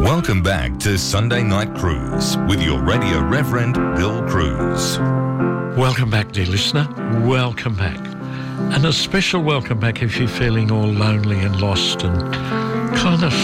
Welcome back to Sunday Night Cruise with your Radio Reverend Bill Cruz. Welcome back, dear listener. Welcome back. And a special welcome back if you're feeling all lonely and lost and kind of,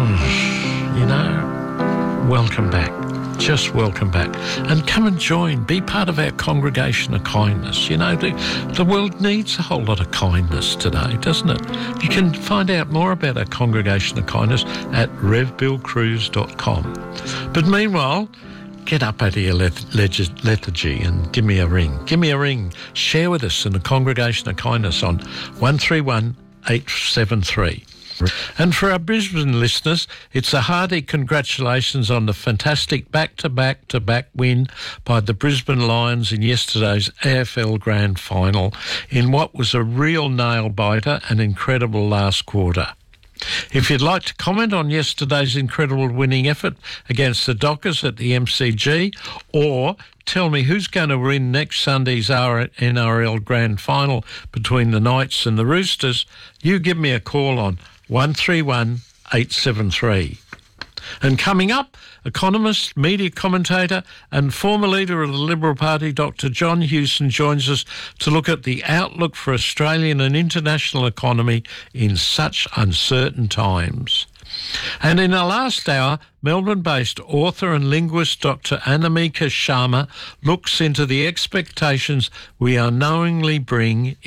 welcome back. Just welcome back. And come and join. Be part of our Congregation of Kindness. You know, the world needs a whole lot of kindness today, doesn't it? You can find out more about our Congregation of Kindness at revbillcruz.com. But meanwhile, get up out of your lethargy and give me a ring. Give me a ring. Share with us in the Congregation of Kindness on 131 873. And for our Brisbane listeners, it's a hearty congratulations on the fantastic back-to-back-to-back win by the Brisbane Lions in yesterday's AFL Grand Final in what was a real nail-biter and incredible last quarter. If you'd like to comment on yesterday's incredible winning effort against the Dockers at the MCG, or tell me who's going to win next Sunday's NRL Grand Final between the Knights and the Roosters, you give me a call on 131 873. And coming up, economist, media commentator and former leader of the Liberal Party, Dr. John Hewson, joins us to look at the outlook for Australian and international economy in such uncertain times. And in our last hour, Melbourne-based author and linguist Dr. Anamika Sharma looks into the expectations we unknowingly bring